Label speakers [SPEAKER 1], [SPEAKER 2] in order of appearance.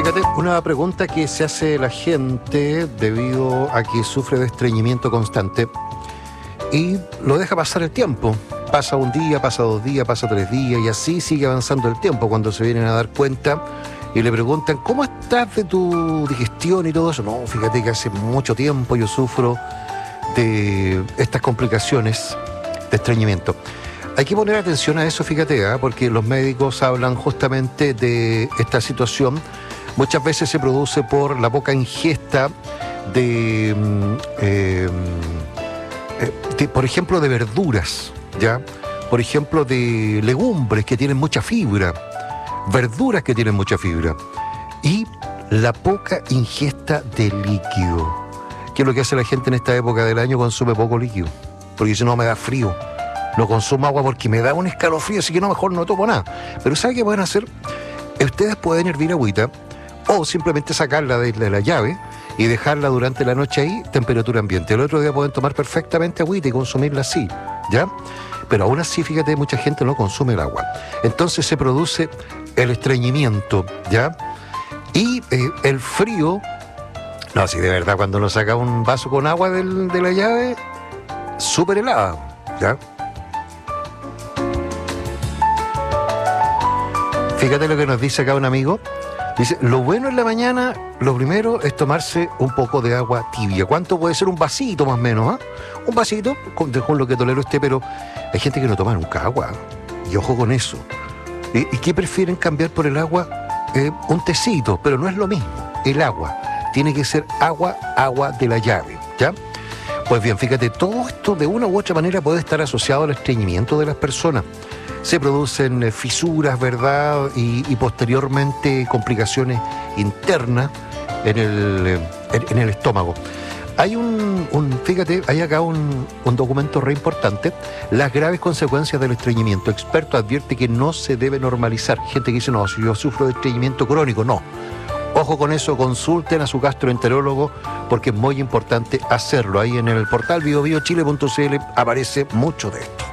[SPEAKER 1] Fíjate, una pregunta que se hace la gente debido a que sufre de estreñimiento constante y lo deja pasar el tiempo. Pasa un día, pasa 2 días, pasa 3 días y así sigue avanzando el tiempo. Cuando se vienen a dar cuenta y le preguntan ¿cómo estás de tu digestión y todo eso? No, fíjate que hace mucho tiempo yo sufro de estas complicaciones de estreñimiento. Hay que poner atención a eso, fíjate, porque los médicos hablan justamente de esta situación. Muchas veces se produce por la poca ingesta de por ejemplo, de verduras, ¿ya? Por ejemplo, de legumbres que tienen mucha fibra, verduras que tienen mucha fibra, y la poca ingesta de líquido. ¿Qué es lo que hace la gente en esta época del año? Consume poco líquido, porque si no me da frío. No consumo agua porque me da un escalofrío, así que no, mejor no tomo nada. Pero ¿sabe qué pueden hacer? Ustedes pueden hervir agüita o simplemente sacarla de la llave y dejarla durante la noche ahí, temperatura ambiente. El otro día pueden tomar perfectamente agüita y consumirla así, ¿ya? Pero aún así, fíjate, mucha gente no consume el agua. Entonces se produce el estreñimiento, ¿ya? Y el frío, no, si de verdad cuando uno saca un vaso con agua de la llave, súper helada, ¿ya? Fíjate lo que nos dice acá un amigo. Dice, lo bueno en la mañana, lo primero es tomarse un poco de agua tibia. ¿Cuánto puede ser? Un vasito más o menos, Un vasito, con lo que tolero usted, pero hay gente que no toma nunca agua. Y ojo con eso. ¿Y qué prefieren cambiar por el agua? Un tecito, pero no es lo mismo. El agua. Tiene que ser agua de la llave, ¿ya? Pues bien, fíjate, todo esto de una u otra manera puede estar asociado al estreñimiento de las personas. Se producen fisuras, ¿verdad? Y posteriormente complicaciones internas en el estómago. Hay fíjate, hay acá un documento re importante, las graves consecuencias del estreñimiento. Experto advierte que no se debe normalizar. Gente que dice, no, si yo sufro de estreñimiento crónico, no. Ojo con eso, consulten a su gastroenterólogo porque es muy importante hacerlo. Ahí en el portal biobiochile.cl aparece mucho de esto.